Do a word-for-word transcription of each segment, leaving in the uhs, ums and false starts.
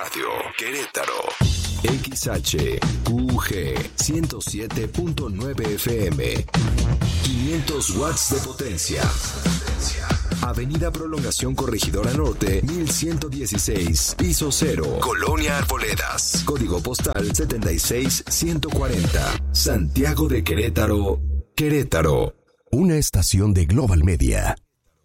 Radio, Querétaro. X H U G ciento siete punto nueve F M. quinientos watts de potencia. Avenida Prolongación Corregidora Norte, mil ciento dieciséis, piso cero, Colonia Arboledas. Código postal setenta y seis ciento cuarenta. Santiago de Querétaro, Querétaro. Una estación de Global Media.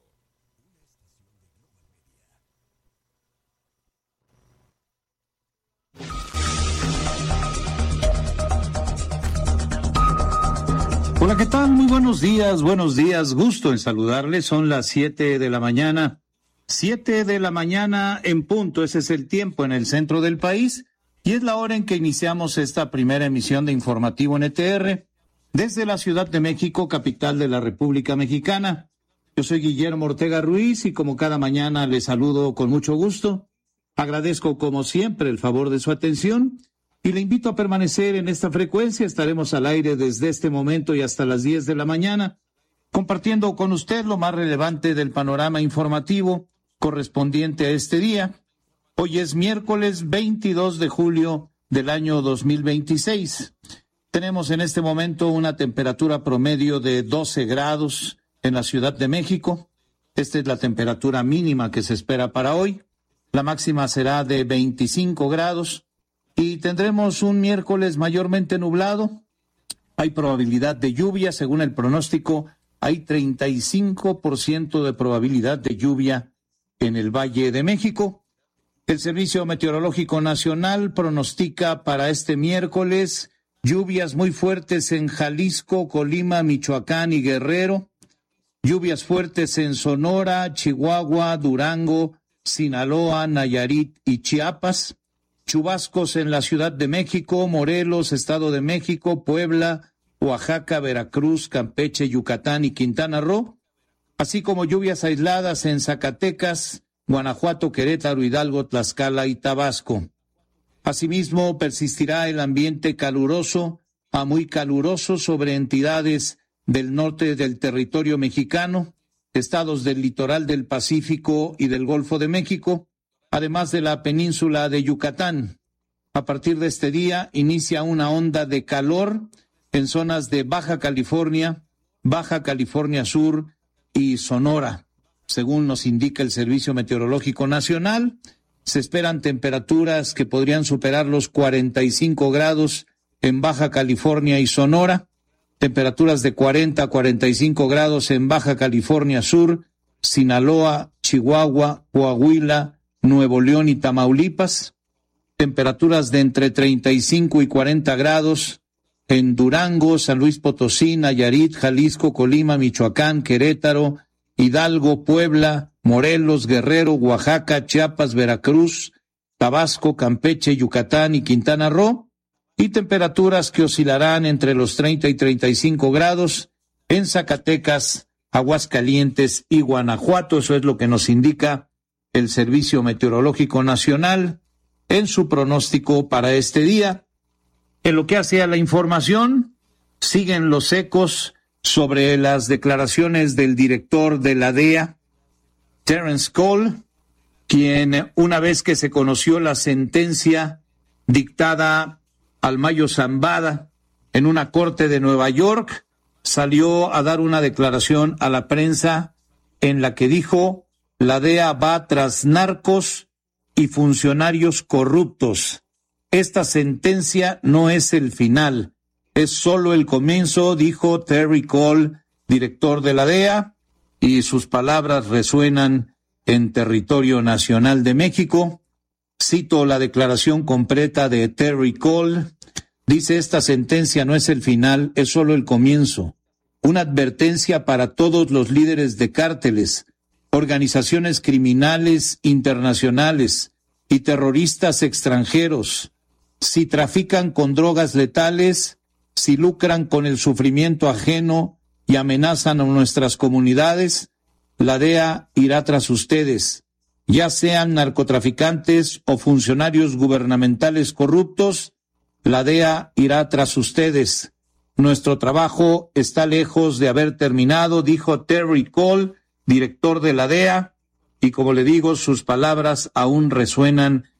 Hola, ¿qué tal? Muy buenos días, buenos días, gusto en saludarles. Son las siete de la mañana, siete de la mañana en punto. Ese es el tiempo en el centro del país y es la hora en que iniciamos esta primera emisión de Informativo N T R desde la Ciudad de México, capital de la República Mexicana. Yo soy Guillermo Ortega Ruiz y como cada mañana les saludo con mucho gusto. Agradezco como siempre el favor de su atención y le invito a permanecer en esta frecuencia. Estaremos al aire desde este momento y hasta las diez de la mañana, compartiendo con usted lo más relevante del panorama informativo correspondiente a este día. Hoy es miércoles veintidós de julio del año dos mil veintiséis. Tenemos en este momento una temperatura promedio de doce grados en la Ciudad de México. Esta es la temperatura mínima que se espera para hoy. La máxima será de veinticinco grados. Y tendremos un miércoles mayormente nublado. Hay probabilidad de lluvia, según el pronóstico, hay treinta y cinco por ciento de probabilidad de lluvia en el Valle de México. El Servicio Meteorológico Nacional pronostica para este miércoles lluvias muy fuertes en Jalisco, Colima, Michoacán y Guerrero. Lluvias fuertes en Sonora, Chihuahua, Durango, Sinaloa, Nayarit y Chiapas. Chubascos en la Ciudad de México, Morelos, Estado de México, Puebla, Oaxaca, Veracruz, Campeche, Yucatán y Quintana Roo, así como lluvias aisladas en Zacatecas, Guanajuato, Querétaro, Hidalgo, Tlaxcala y Tabasco. Asimismo, persistirá el ambiente caluroso a muy caluroso sobre entidades del norte del territorio mexicano, estados del litoral del Pacífico y del Golfo de México, además de la península de Yucatán. A partir de este día inicia una onda de calor en zonas de Baja California, Baja California Sur y Sonora. Según nos indica el Servicio Meteorológico Nacional, se esperan temperaturas que podrían superar los cuarenta y cinco grados en Baja California y Sonora, temperaturas de cuarenta a cuarenta y cinco grados en Baja California Sur, Sinaloa, Chihuahua, Coahuila, Nuevo León y Tamaulipas, temperaturas de entre treinta y cinco y cuarenta grados en Durango, San Luis Potosí, Nayarit, Jalisco, Colima, Michoacán, Querétaro, Hidalgo, Puebla, Morelos, Guerrero, Oaxaca, Chiapas, Veracruz, Tabasco, Campeche, Yucatán y Quintana Roo, y temperaturas que oscilarán entre los treinta y treinta y cinco grados en Zacatecas, Aguascalientes y Guanajuato. Eso es lo que nos indica el Servicio Meteorológico Nacional en su pronóstico para este día. En lo que hace a la información, siguen los ecos sobre las declaraciones del director de la D E A, Terence Cole, quien, una vez que se conoció la sentencia dictada al Mayo Zambada en una corte de Nueva York, salió a dar una declaración a la prensa en la que dijo: la D E A va tras narcos y funcionarios corruptos. Esta sentencia no es el final, es solo el comienzo, dijo Terry Cole, director de la D E A, y sus palabras resuenan en territorio nacional de México. Cito la declaración completa de Terry Cole. Dice: esta sentencia no es el final, es solo el comienzo. Una advertencia para todos los líderes de cárteles, organizaciones criminales internacionales y terroristas extranjeros. Si trafican con drogas letales, si lucran con el sufrimiento ajeno y amenazan a nuestras comunidades, la D E A irá tras ustedes, ya sean narcotraficantes o funcionarios gubernamentales corruptos, la D E A irá tras ustedes. Nuestro trabajo está lejos de haber terminado, dijo Terry Cole, director de la D E A, y como le digo, sus palabras aún resuenan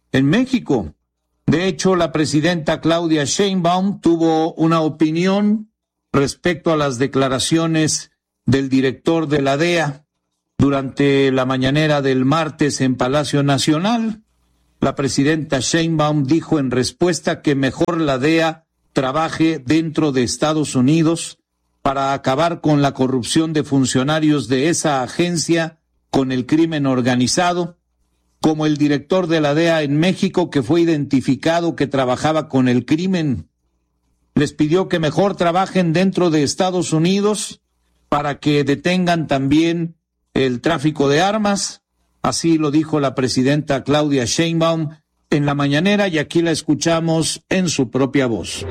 en México. De hecho, la presidenta Claudia Sheinbaum tuvo una opinión respecto a las declaraciones del director de la D E A durante la mañanera del martes en Palacio Nacional. La presidenta Sheinbaum dijo en respuesta que mejor la D E A trabaje dentro de Estados Unidos para acabar con la corrupción de funcionarios de esa agencia, con el crimen organizado, como el director de la D E A en México, que fue identificado que trabajaba con el crimen. Les pidió que mejor trabajen dentro de Estados Unidos para que detengan también el tráfico de armas. Así lo dijo la presidenta Claudia Sheinbaum en la mañanera, y aquí la escuchamos en su propia voz.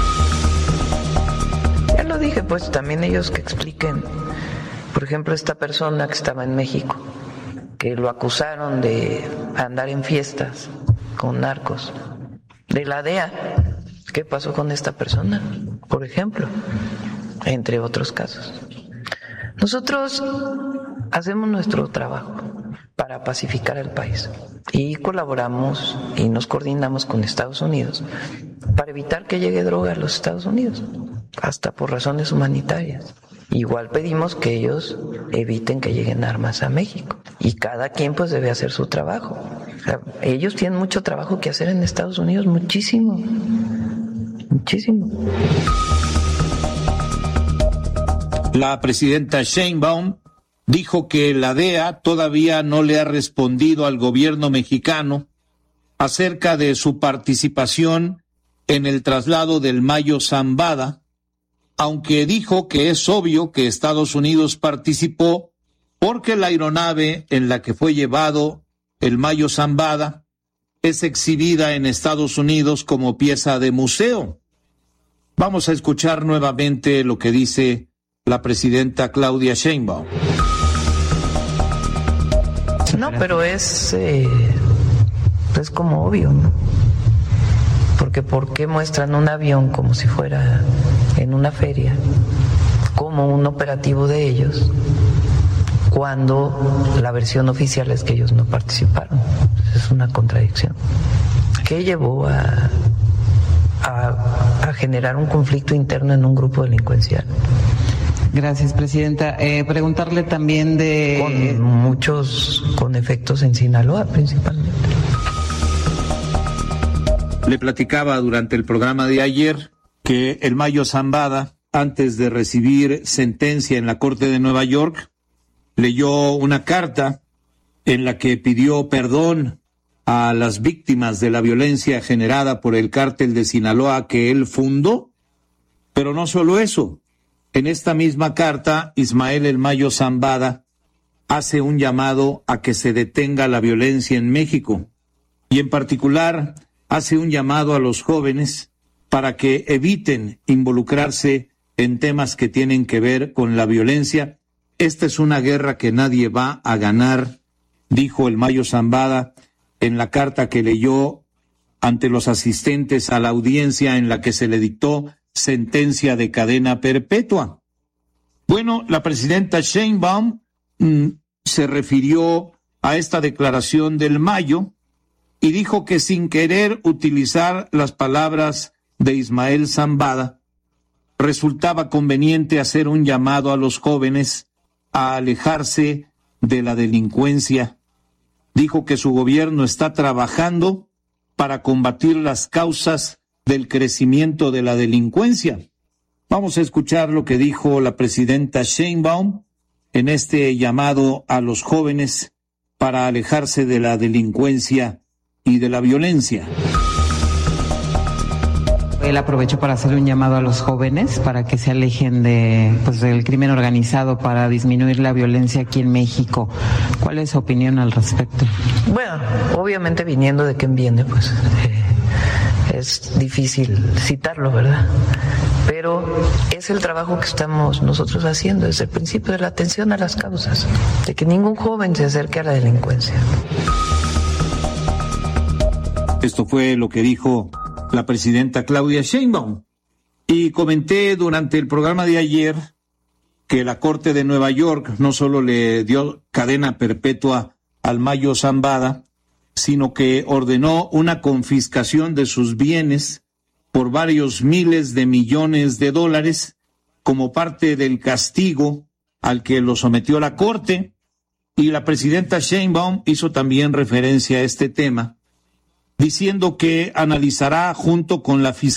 Ya lo dije, pues también ellos que expliquen. Por ejemplo, esta persona que estaba en México, que lo acusaron de andar en fiestas con narcos, de la D E A. ¿Qué pasó con esta persona? Por ejemplo, entre otros casos. Nosotros hacemos nuestro trabajo para pacificar el país y colaboramos y nos coordinamos con Estados Unidos para evitar que llegue droga a los Estados Unidos, hasta por razones humanitarias. Igual pedimos que ellos eviten que lleguen armas a México, y cada quien pues debe hacer su trabajo. O sea, ellos tienen mucho trabajo que hacer en Estados Unidos, muchísimo, muchísimo. La presidenta Sheinbaum dijo que la D E A todavía no le ha respondido al gobierno mexicano acerca de su participación en el traslado del Mayo Zambada, aunque dijo que es obvio que Estados Unidos participó porque la aeronave en la que fue llevado el Mayo Zambada es exhibida en Estados Unidos como pieza de museo. Vamos a escuchar nuevamente lo que dice la presidenta Claudia Sheinbaum. No, pero es, eh, es como obvio, ¿no? Porque ¿por qué muestran un avión como si fuera en una feria, como un operativo de ellos, cuando la versión oficial es que ellos no participaron? Es una contradicción. ¿Qué llevó a, a, a generar un conflicto interno en un grupo delincuencial? Gracias, presidenta. Eh, preguntarle también de... Con muchos, con efectos en Sinaloa principalmente. Le platicaba durante el programa de ayer que el Mayo Zambada, antes de recibir sentencia en la Corte de Nueva York, leyó una carta en la que pidió perdón a las víctimas de la violencia generada por el cártel de Sinaloa que él fundó. Pero no solo eso. En esta misma carta, Ismael El Mayo Zambada hace un llamado a que se detenga la violencia en México, y en particular hace un llamado a los jóvenes para que eviten involucrarse en temas que tienen que ver con la violencia. Esta es una guerra que nadie va a ganar, dijo El Mayo Zambada en la carta que leyó ante los asistentes a la audiencia en la que se le dictó sentencia de cadena perpetua. Bueno, la presidenta Sheinbaum mmm, se refirió a esta declaración del Mayo y dijo que sin querer utilizar las palabras de Ismael Zambada, resultaba conveniente hacer un llamado a los jóvenes a alejarse de la delincuencia. Dijo que su gobierno está trabajando para combatir las causas del crecimiento de la delincuencia. Vamos a escuchar lo que dijo la presidenta Sheinbaum en este llamado a los jóvenes para alejarse de la delincuencia y de la violencia. Él aprovechó para hacer un llamado a los jóvenes para que se alejen de, pues, del crimen organizado, para disminuir la violencia aquí en México. ¿Cuál es su opinión al respecto? Bueno, obviamente viniendo de quien viene, pues eh, es difícil citarlo, ¿verdad? Pero es el trabajo que estamos nosotros haciendo desde el principio, de la atención a las causas, de que ningún joven se acerque a la delincuencia. Esto fue lo que dijo la presidenta Claudia Sheinbaum. Y comenté durante el programa de ayer que la Corte de Nueva York no solo le dio cadena perpetua al Mayo Zambada, sino que ordenó una confiscación de sus bienes por varios miles de millones de dólares como parte del castigo al que lo sometió la Corte. Y la presidenta Sheinbaum hizo también referencia a este tema, diciendo que analizará junto con la Fiscalía